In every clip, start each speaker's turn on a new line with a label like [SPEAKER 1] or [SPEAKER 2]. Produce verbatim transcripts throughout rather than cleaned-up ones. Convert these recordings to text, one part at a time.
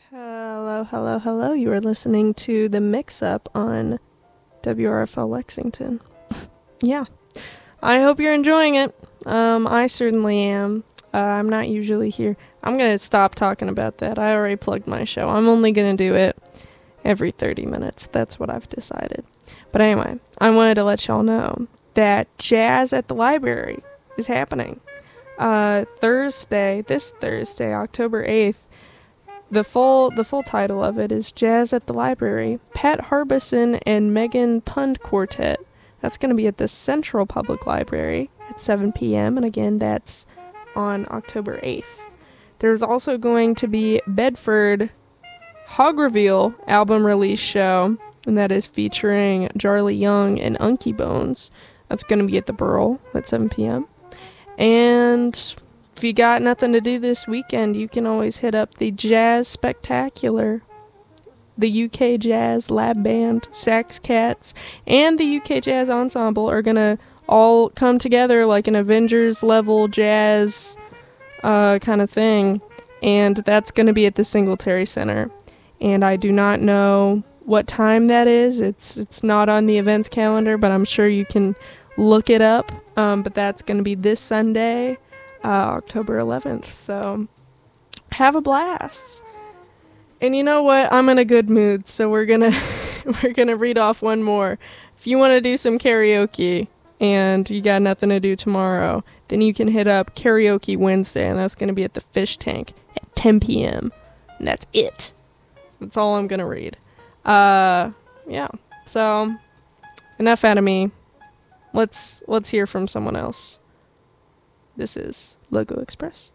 [SPEAKER 1] Hello, hello, hello. You are listening to The Mix-Up on W R F L Lexington. Yeah. I hope you're enjoying it. Um, I certainly am. Uh, I'm not usually here. I'm going to stop talking about that. I already plugged my show. I'm only going to do it every thirty minutes. That's what I've decided. But anyway, I wanted to let y'all know that Jazz at the Library is happening. Uh, Thursday, this Thursday, October eighth, The full the full title of it is Jazz at the Library, Pat Harbison and Megan Pund Quartet. That's going to be at the Central Public Library at seven p.m. And again, that's on October eighth. There's also going to be Bedford Hog Reveal album release show, and that is featuring Jarly Young and Unky Bones. That's going to be at the Burl at seven p.m. And if you got nothing to do this weekend, you can always hit up the Jazz Spectacular. The U K Jazz Lab Band, Sax Cats, and the U K Jazz Ensemble are going to all come together like an Avengers-level jazz uh, kind of thing. And that's going to be at the Singletary Center. And I do not know what time that is. It's, it's not on the events calendar, but I'm sure you can look it up. Um, but that's going to be this Sunday, Uh, October eleventh, so have a blast. And you know what? I'm in a good mood, so we're gonna we're gonna read off one more. If you want to do some karaoke and you got nothing to do tomorrow, then you can hit up Karaoke Wednesday, and that's gonna be at the Fish Tank at ten p.m. And that's it. That's all I'm gonna read. Uh, yeah. So enough out of me. Let's let's hear from someone else. This is Logo Express.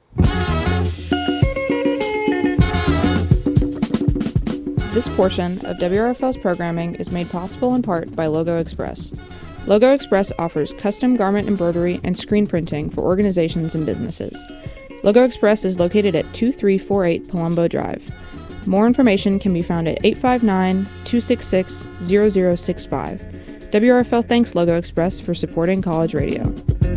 [SPEAKER 2] This portion of W R F L's programming is made possible in part by Logo Express. Logo Express offers custom garment embroidery and screen printing for organizations and businesses. Logo Express is located at two three four eight Palumbo Drive. More information can be found at eight five nine, two six six, zero zero six five. W R F L thanks Logo Express for supporting college radio.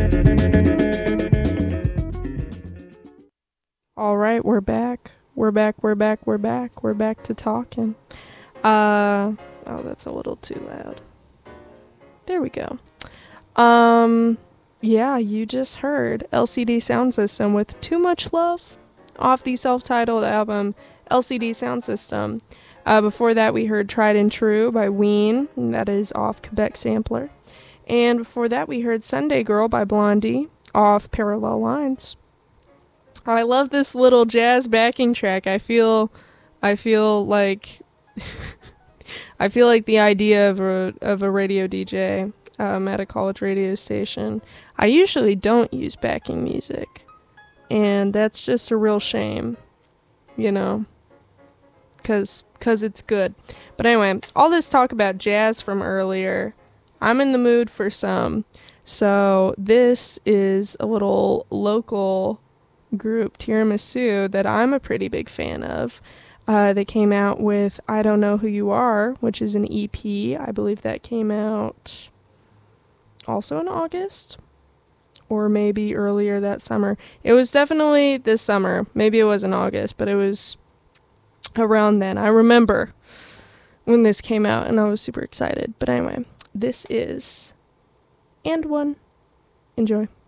[SPEAKER 1] All right, we're back. We're back, we're back, we're back. We're back to talking. Uh, oh, that's a little too loud. There we go. Um, yeah, you just heard L C D Soundsystem with Too Much Love off the self-titled album L C D Soundsystem. Uh, before that, we heard Tried and True by Ween, and that is off Quebec Sampler. And before that, we heard Sunday Girl by Blondie off Parallel Lines. I love this little jazz backing track. I feel, I feel like, I feel like the idea of a of a radio D J um, at a college radio station. I usually don't use backing music, and that's just a real shame, you know, cause cause it's good. But anyway, all this talk about jazz from earlier, I'm in the mood for some. So this is a little local group, Tiramisu, that I'm a pretty big fan of. Uh, they came out with I Don't Know Who You Are, which is an E P. I believe that came out also in August, or maybe earlier that summer. It was definitely this summer. Maybe it was in August, but it was around then. I remember when this came out, and I was super excited. But anyway, this is And One. Enjoy.